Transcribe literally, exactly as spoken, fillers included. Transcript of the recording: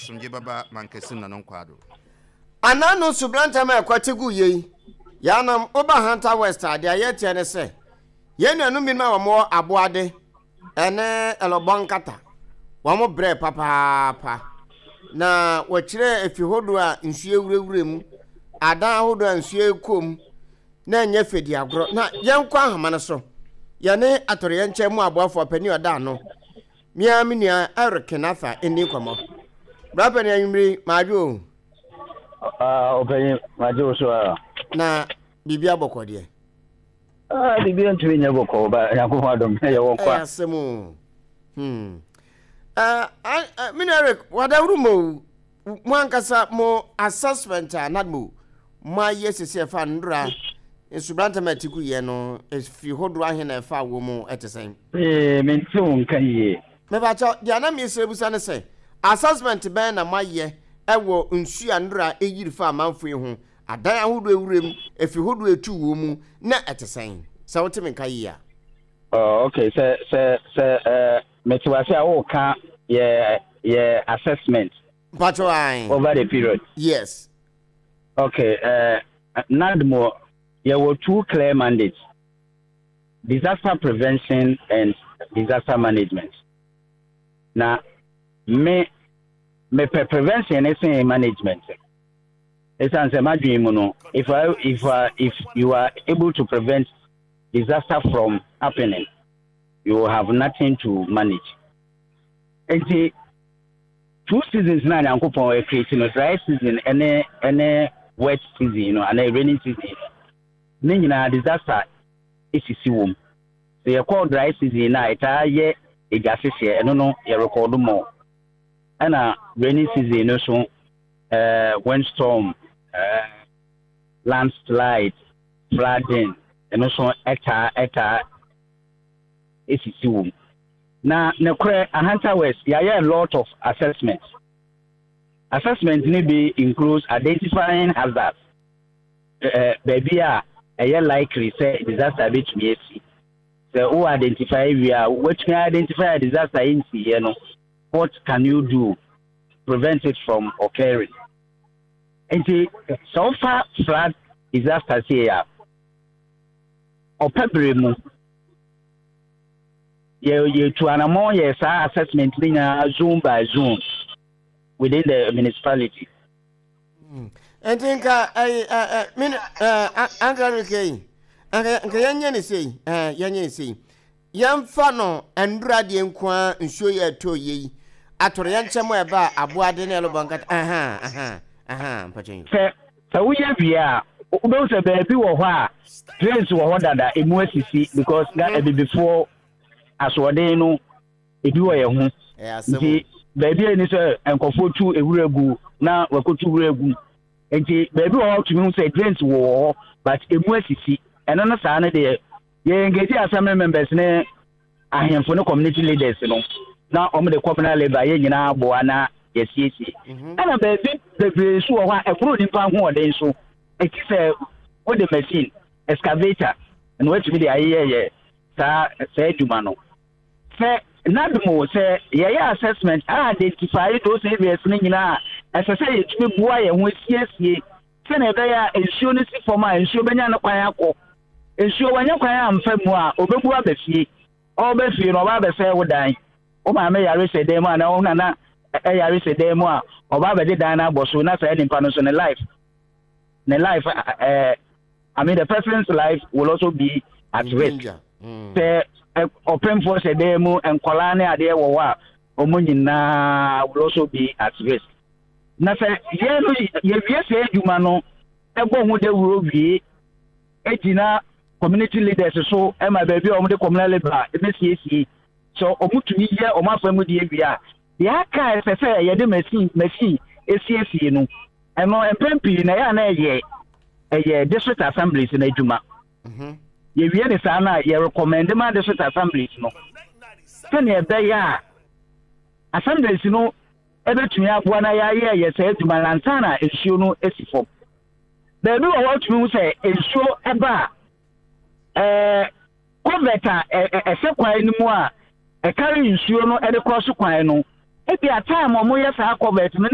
asomje baba mankesin na nkwado anano subranta ma kwategu yei yanam oba Hunter West ade ayete ne se ye nuanu mi ma wo aboade ene elobon kata wo mo bre papa pa na wo kire efi hodo a nsuye wurewure mu adan hodo a nsuye kom na nya fedi agro na yenkwa ahama so ye ne atore ye nche mu aboafo pani oda no mia minia erkenafa eni komo brapa ne anwumri majo ah open majo so na bibia boko de ah bibia ntwe nya boko ba yakofo adom ye wonko a asemu hmm ah mineric wadawru mo mo ankasa mo assessment anadmo ma yesese fa ndra subranta matiku ye no efi hodo ahena fa wo mo etesen eh menti wonkan ye me ba cha dia na mi sebusa ne se assessment ben na maye ewo nsu andra eyiri fa amanfo hu adan ahodo ewurem efi hodo etu wo mu na etesen se wotime kai ya oh okay se se se eh metiwase a wo ka ye ye assessment patron over the period yes okay uh nadmo there were two clear mandates: disaster prevention and disaster management. Now, me me prevention is management. It's answer my dream. If I if uh, if you are able to prevent disaster from happening, you will have nothing to manage. And the two seasons now, I'm going to create a dry season and a and a wet season, you know, and a rainy season. Nina disaster is a womb. So you call dry season now, it's a year, a gas here, and no, you record more. And a rainy season, also, uh, windstorm, uh, landslide, flooding, and also hectare, hectare is a womb. Now, a Hunter West, you have a lot of assessments. Assessment maybe includes identifying hazards. Uh, baby, a year likely say disaster bit me see. So who identify we are what can identify a disaster in see, you know, what can you do to prevent it from occurring? And see, so far flood disasters here or pebble you you to an amount yes assessment zone by zone within the municipality. Mm. I think uh uh min uh Uncle K. Uncle Yanyan say, uh Yanyan say, Yam Fano and Bradian Qua and show ye to ye. Atorian Chamber bar aboade ne lobankat aha aha aha pachin. So we have here those a baby or what trains were that in West because that before as what they know if you are home. Yes, baby and sir and comfort to a regu now we go to regu. And baby all to me say trains war but in West and on the Sunday there you engage assembly members ne I am for no community leaders you know. Now I'm the corporate labor you know boana yes yes. And a baby the so a fruit in palm more than so it is a what the machine excavator and what to be the idea sa say Jumano. Say not more say yeah assessment I identify those areas na as I say to be boy and with yes ye say na there insurance for my insurance na kwan akọ insurance wan kwan am fa mu a obebu abefie obefie no ba be say wo dan o ma me yare say dem na o na na e yare say dem a oba be de dan na boso na say nimpa no so ne life ne life uh, I mean the person's life will also be at risk. Mm. Say open for say demo and kolane ade wo wa omo nyina will also be at risk. Na say ye no ye wie say adwuma no ebo hu de wuro wie ejina community leaders so e ma ba bi omo de communal labor e be sie so omo tumi ye omo afamu de bia de aka se se ye de machine machine e sie sie no e no empempi na ya na ye e district assemblies na adwuma mhm ye wie ne sa na ye recommend ma district assemblies no can ye be ya assemblies no e be tumi aboa na ya ye ye se adwuma lantana ehio no esifo be bi wo tumi say ehio e ba eh converter e se kwan ni mu a e carry ehio no e de cross kwan no e bi a time o mo ye sa convert